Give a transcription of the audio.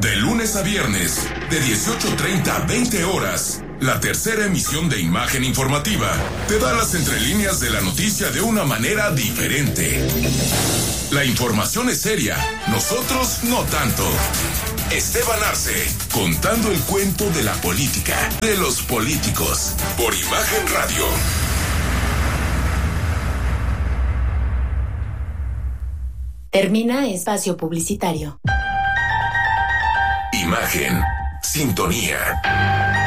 De lunes a viernes, de 18:30 a 20 horas, la tercera emisión de Imagen Informativa te da las entrelíneas de la noticia de una manera diferente. La información es seria, nosotros no tanto. Esteban Arce, contando el cuento de la política, de los políticos, por Imagen Radio. Termina espacio publicitario. Imagen, sintonía.